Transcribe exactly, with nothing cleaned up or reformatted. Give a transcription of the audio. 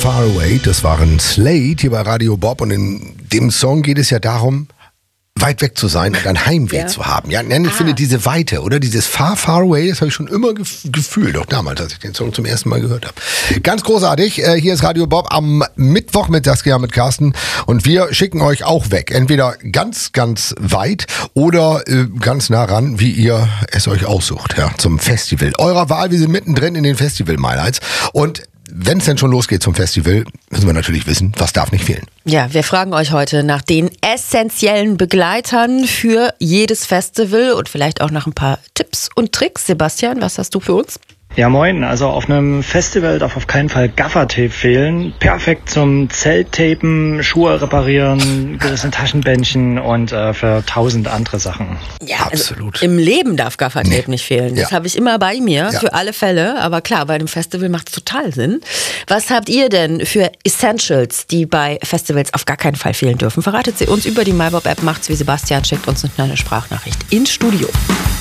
Far Away, das waren Slade hier bei Radio Bob und in dem Song geht es ja darum, weit weg zu sein und ein Heimweh ja. zu haben. Ja, ich ah. finde diese Weite, oder dieses Far, Far Away, das habe ich schon immer gef- gefühlt, auch damals, als ich den Song zum ersten Mal gehört habe. Ganz großartig, äh, hier ist Radio Bob am Mittwoch mit Saskia, mit Carsten und wir schicken euch auch weg. Entweder ganz, ganz weit oder äh, ganz nah ran, wie ihr es euch aussucht, ja, zum Festival eurer Wahl. Wir sind mittendrin in den Festival-Highlights und wenn es denn schon losgeht zum Festival, müssen wir natürlich wissen, was darf nicht fehlen. Ja, wir fragen euch heute nach den essentiellen Begleitern für jedes Festival und vielleicht auch nach ein paar Tipps und Tricks. Sebastian, was hast du für uns? Ja, moin. Also auf einem Festival darf auf keinen Fall Gaffertape fehlen. Perfekt zum Zelttapen, Schuhe reparieren, gewisse Taschenbändchen und äh, für tausend andere Sachen. Ja, absolut. Also im Leben darf Gaffertape nee. nicht fehlen. Das ja. habe ich immer bei mir, ja. für alle Fälle. Aber klar, bei einem Festival macht es total Sinn. Was habt ihr denn für Essentials, die bei Festivals auf gar keinen Fall fehlen dürfen? Verratet sie uns über die MyBob-App, macht's wie Sebastian, schickt uns eine Sprachnachricht ins Studio.